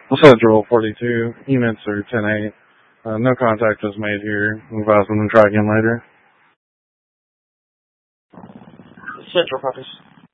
Central 42, units are 10-8. No contact was made here. I'm advising them to try again later. Central copies.